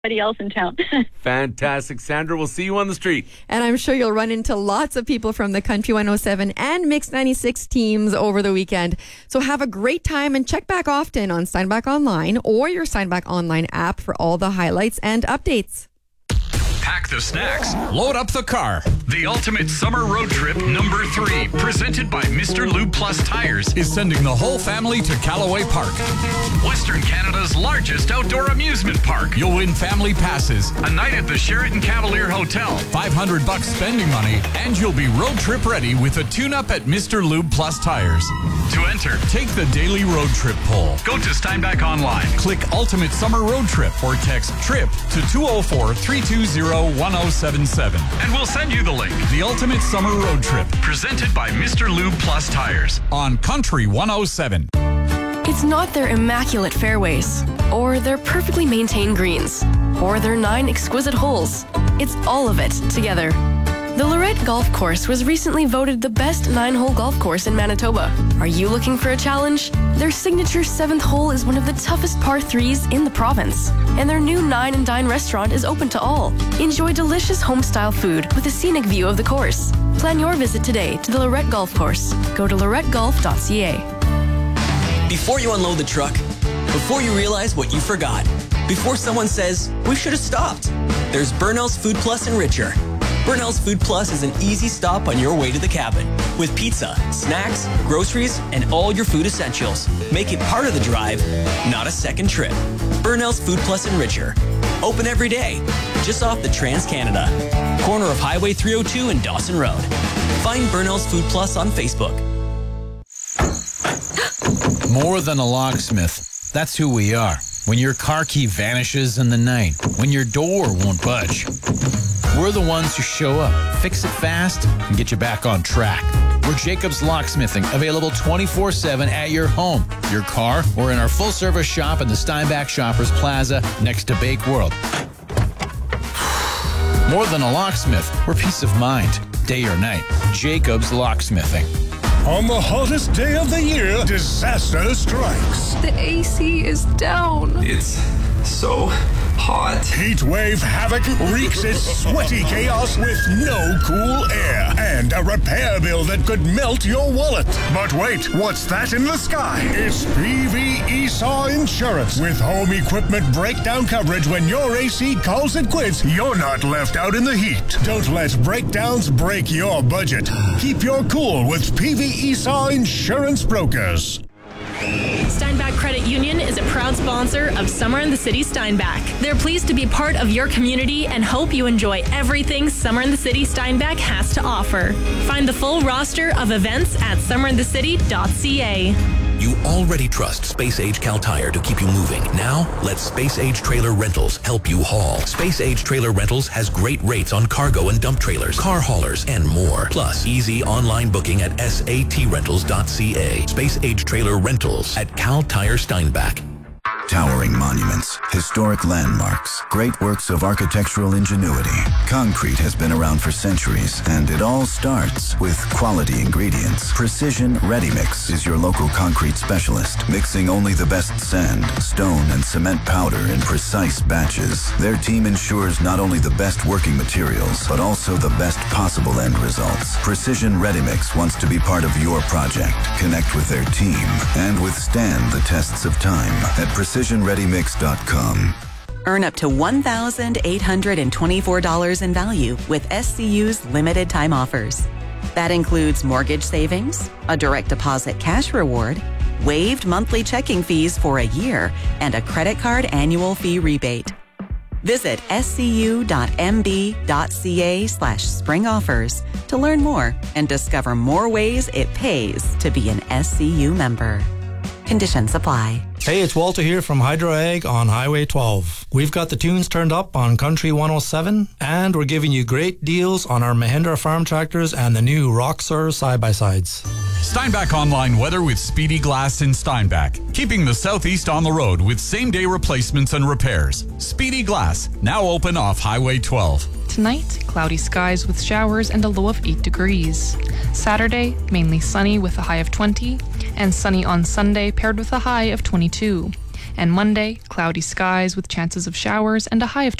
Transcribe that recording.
Anybody else in town. Fantastic. Sandra, we'll see you on the street. And I'm sure you'll run into lots of people from the Country 107 and Mix 96 teams over the weekend. So have a great time and check back often on Steinbach Online or your Steinbach Online app for all the highlights and updates. Pack the snacks, load up the car. The ultimate summer road trip number 3, presented by Mr. Lube Plus Tires, is sending the whole family to Callaway Park, Western Canada's largest outdoor amusement park. You'll win family passes, a night at the Sheraton Cavalier Hotel, $500 spending money, and you'll be road trip ready with a tune-up at Mr. Lube Plus Tires. To enter, take the daily road trip poll. Go to Steinbach Online, click Ultimate Summer Road Trip, or text TRIP to 204-320-1077, and we'll send you the link. The Ultimate Summer Road Trip, presented by Mr. Lube Plus Tires on Country 107. It's not their immaculate fairways, or their perfectly maintained greens, or their 9 exquisite holes. It's all of it together. The Lorette Golf Course was recently voted the best 9-hole golf course in Manitoba. Are you looking for a challenge? Their signature 7th hole is one of the toughest par 3s in the province. And their new 9 and Dine restaurant is open to all. Enjoy delicious home-style food with a scenic view of the course. Plan your visit today to the Lorette Golf Course. Go to lorettegolf.ca. Before you unload the truck, before you realize what you forgot, before someone says, we should have stopped, there's Burnell's Food Plus and Richer. Burnell's Food Plus is an easy stop on your way to the cabin with pizza, snacks, groceries, and all your food essentials. Make it part of the drive, not a second trip. Burnell's Food Plus and Richer. Open every day, just off the Trans-Canada, corner of Highway 302 and Dawson Road. Find Burnell's Food Plus on Facebook. More than a locksmith. That's who we are. When your car key vanishes in the night, when your door won't budge, we're the ones who show up, fix it fast, and get you back on track. We're Jacobs Locksmithing, available 24/7 at your home, your car, or in our full-service shop in the Steinbach Shoppers Plaza next to Bake World. More than a locksmith, we're peace of mind, day or night. Jacobs Locksmithing. On the hottest day of the year, disaster strikes. The AC is down. It's so hot. Heat wave havoc wreaks its sweaty chaos with no cool air and a repair bill that could melt your wallet. But wait, what's that in the sky? It's PV Esau Insurance. With home equipment breakdown coverage when your AC calls it quits, you're not left out in the heat. Don't let breakdowns break your budget. Keep your cool with PV Esau Insurance Brokers. Steinbach Credit Union is a proud sponsor of Summer in the City Steinbach. They're pleased to be part of your community and hope you enjoy everything Summer in the City Steinbach has to offer. Find the full roster of events at summerinthecity.ca. You already trust Space Age Cal Tire to keep you moving. Now, let Space Age Trailer Rentals help you haul. Space Age Trailer Rentals has great rates on cargo and dump trailers, car haulers, and more. Plus, easy online booking at satrentals.ca. Space Age Trailer Rentals at Cal Tire Steinbach. Towering monuments, historic landmarks, great works of architectural ingenuity. Concrete has been around for centuries, and it all starts with quality ingredients. Precision Ready Mix is your local concrete specialist, mixing only the best sand, stone, and cement powder in precise batches. Their team ensures not only the best working materials, but also the best possible end results. Precision Ready Mix wants to be part of your project. Connect with their team and withstand the tests of time at PrecisionReadyMix.com. Earn up to $1,824 in value with SCU's limited time offers. That includes mortgage savings, a direct deposit cash reward, waived monthly checking fees for a year, and a credit card annual fee rebate. Visit scu.mb.ca/spring offers to learn more and discover more ways it pays to be an SCU member. Conditions apply. Hey, it's Walter here from Hydro Ag on Highway 12. We've got the tunes turned up on Country 107, and we're giving you great deals on our Mahindra farm tractors and the new Roxor side-by-sides. Steinbach Online weather with Speedy Glass in Steinbach, keeping the southeast on the road with same-day replacements and repairs. Speedy Glass, now open off Highway 12. Tonight, cloudy skies with showers and a low of 8 degrees. Saturday, mainly sunny with a high of 20, and sunny on Sunday paired with a high of 22. And Monday, cloudy skies with chances of showers and a high of